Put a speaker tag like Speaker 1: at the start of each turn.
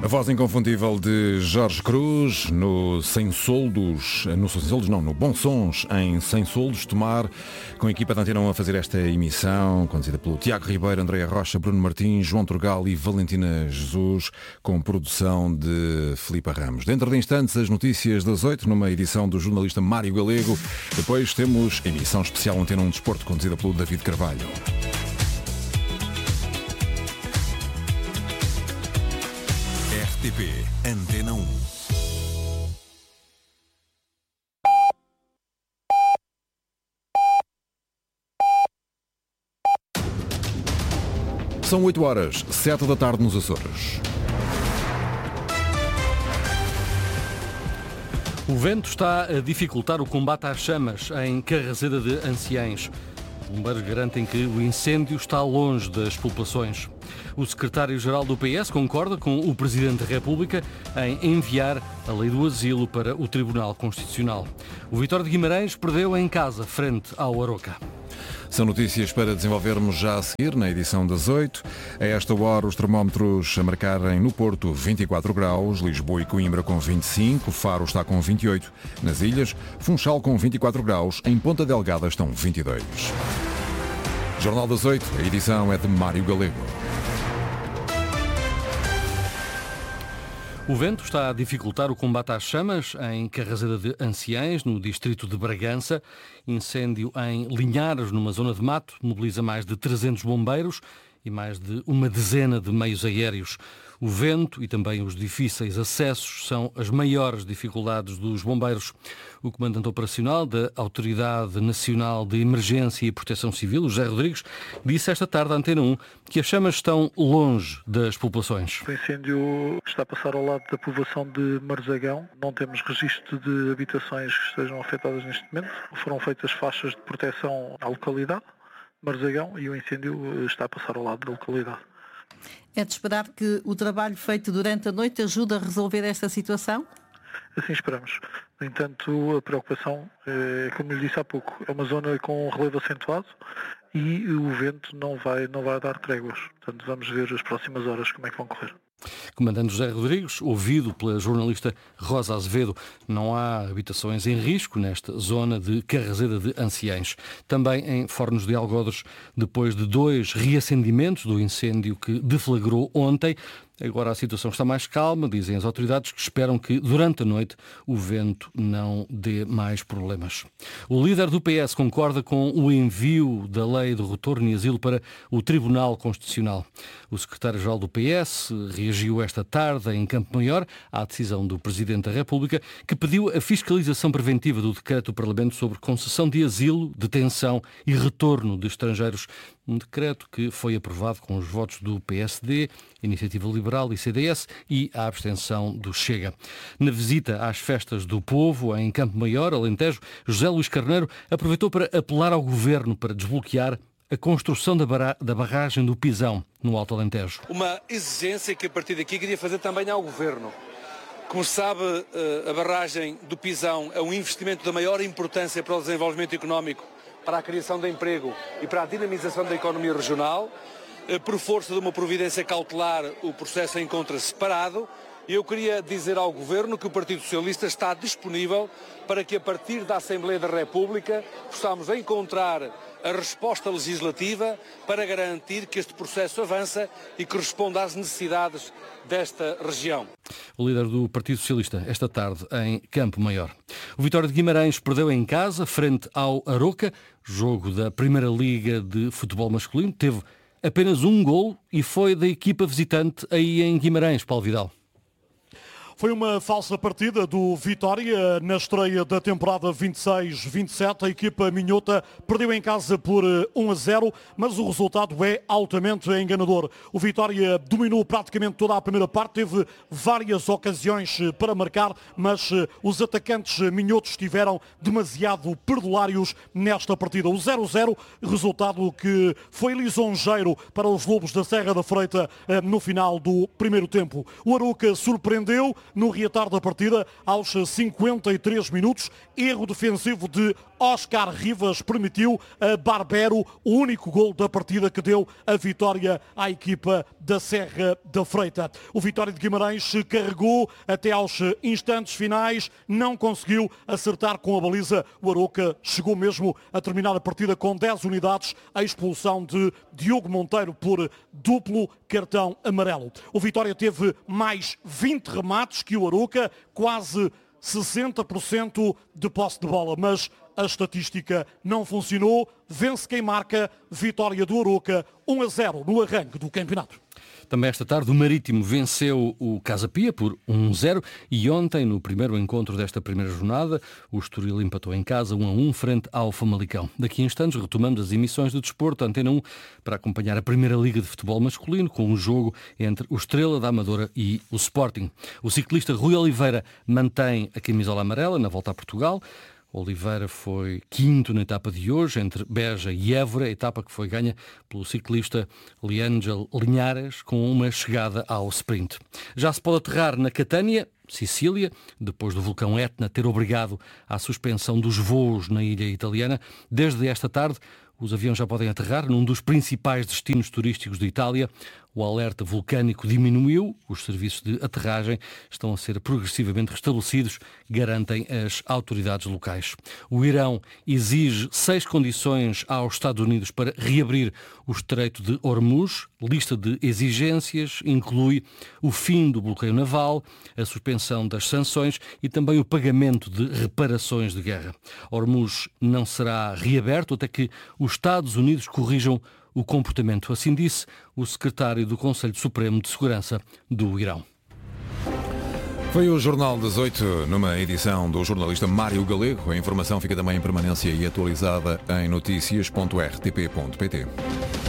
Speaker 1: A voz inconfundível de Jorge Cruz no Sem Soldos, no Bom Sons em Sem Soldos, Tomar, com a equipa da Antena 1 a fazer esta emissão, conduzida pelo Tiago Ribeiro, Andréa Rocha, Bruno Martins, João Turgal e Valentina Jesus, com produção de Filipe Ramos. Dentro de instantes, as notícias das 8, numa edição do jornalista Mário Galego. Depois temos a emissão especial Antena 1 Desporto, conduzida pelo David Carvalho.
Speaker 2: RTP Antena 1.
Speaker 1: São 8 horas, 7 da tarde nos Açores.
Speaker 3: O vento está a dificultar o combate às chamas em Carraseda de Anciães. Os bombeiros garantem que o incêndio está longe das populações. O secretário-geral do PS concorda com o Presidente da República em enviar a lei do asilo para o Tribunal Constitucional. O Vitória de Guimarães perdeu em casa frente ao Aroca.
Speaker 1: São notícias para desenvolvermos já a seguir, na edição das 8. A esta hora, os termómetros a marcarem no Porto 24 graus, Lisboa e Coimbra com 25, Faro está com 28. Nas ilhas, Funchal com 24 graus, em Ponta Delgada estão 22. Jornal das 8, a edição é de Mário Galego.
Speaker 3: O vento está a dificultar o combate às chamas em Carraseda de Anciães, no distrito de Bragança. Incêndio em Linhares, numa zona de mato, mobiliza mais de 300 bombeiros e mais de uma dezena de meios aéreos. O vento e também os difíceis acessos são as maiores dificuldades dos bombeiros. O comandante operacional da Autoridade Nacional de Emergência e Proteção Civil, José Rodrigues, disse esta tarde à Antena 1 que as chamas estão longe das populações.
Speaker 4: O incêndio está a passar ao lado da povoação de Marzagão. Não temos registro de habitações que estejam afetadas neste momento. Foram feitas faixas de proteção à localidade, Marzagão, e o incêndio está a passar ao lado da localidade.
Speaker 5: É de esperar que o trabalho feito durante a noite ajude a resolver esta situação?
Speaker 4: Assim esperamos. No entanto, a preocupação, como lhe disse há pouco, é uma zona com relevo acentuado e o vento não vai dar tréguas. Portanto, vamos ver as próximas horas como é que vão correr.
Speaker 3: Comandante José Rodrigues, ouvido pela jornalista Rosa Azevedo, não há habitações em risco nesta zona de Carraseda de Anciães. Também em Fornos de Algodres, depois de 2 reacendimentos do incêndio que deflagrou ontem, agora a situação está mais calma, dizem as autoridades, que esperam que durante a noite o vento não dê mais problemas. O líder do PS concorda com o envio da lei de retorno e asilo para o Tribunal Constitucional. O secretário-geral do PS reagiu esta tarde em Campo Maior à decisão do Presidente da República, que pediu a fiscalização preventiva do decreto do Parlamento sobre concessão de asilo, detenção e retorno de estrangeiros. Um decreto que foi aprovado com os votos do PSD, Iniciativa Liberal e CDS e a abstenção do Chega. Na visita às festas do povo em Campo Maior, Alentejo, José Luís Carneiro aproveitou para apelar ao Governo para desbloquear a construção da barragem do Pisão, no Alto Alentejo.
Speaker 6: Uma exigência que a partir daqui queria fazer também ao Governo. Como se sabe, a barragem do Pisão é um investimento da maior importância para o desenvolvimento económico, para a criação de emprego e para a dinamização da economia regional. Por força de uma providência cautelar, o processo encontra-se parado. E eu queria dizer ao Governo que o Partido Socialista está disponível para que, a partir da Assembleia da República, possamos encontrar a resposta legislativa para garantir que este processo avança e que responda às necessidades desta região.
Speaker 3: O líder do Partido Socialista, esta tarde, em Campo Maior. O Vitória de Guimarães perdeu em casa, frente ao Aroca, jogo da Primeira Liga de Futebol Masculino. Teve apenas um golo e foi da equipa visitante aí em Guimarães, Paulo Vidal.
Speaker 7: Foi uma falsa partida do Vitória na estreia da temporada 26-27. A equipa minhota perdeu em casa por 1-0, mas o resultado é altamente enganador. O Vitória dominou praticamente toda a primeira parte, teve várias ocasiões para marcar, mas os atacantes minhotos estiveram demasiado perdulários nesta partida. O 0-0, resultado que foi lisonjeiro para os Lobos da Serra da Freita no final do primeiro tempo. O Aroca surpreendeu no reatar da partida aos 53 minutos, erro defensivo de Oscar Rivas permitiu a Barbero o único gol da partida que deu a vitória à equipa da Serra da Freita. O Vitória de Guimarães se carregou até aos instantes finais, não conseguiu acertar com a baliza. O Arouca chegou mesmo a terminar a partida com 10 unidades, a expulsão de Diogo Monteiro por duplo cartão amarelo. O Vitória teve mais 20 remates que o Arouca, quase 60% de posse de bola, mas a estatística não funcionou. Vence quem marca, vitória do Arouca, 1-0 no arranque do campeonato.
Speaker 3: Também esta tarde o Marítimo venceu o Casa Pia por 1-0 e ontem, no primeiro encontro desta primeira jornada, o Estoril empatou em casa 1-1 frente ao Famalicão. Daqui a instantes retomamos as emissões de desporto Antena 1 para acompanhar a Primeira Liga de Futebol Masculino com um jogo entre o Estrela da Amadora e o Sporting. O ciclista Rui Oliveira mantém a camisola amarela na volta a Portugal. Oliveira foi quinto na etapa de hoje, entre Beja e Évora, etapa que foi ganha pelo ciclista Leângel Linhares, com uma chegada ao sprint. Já se pode aterrar na Catânia, Sicília, depois do vulcão Etna ter obrigado à suspensão dos voos na ilha italiana. Desde esta tarde, os aviões já podem aterrar num dos principais destinos turísticos de Itália. O alerta vulcânico diminuiu, os serviços de aterragem estão a ser progressivamente restabelecidos, garantem as autoridades locais. O Irão exige 6 condições aos Estados Unidos para reabrir o Estreito de Hormuz. Lista de exigências inclui o fim do bloqueio naval, a suspensão das sanções e também o pagamento de reparações de guerra. Hormuz não será reaberto até que os Estados Unidos corrijam o comportamento. Assim disse o secretário do Conselho Supremo de Segurança do Irão.
Speaker 1: Foi o Jornal das 8, numa edição do jornalista Mário Galego. A informação fica também em permanência e atualizada em noticias.rtp.pt.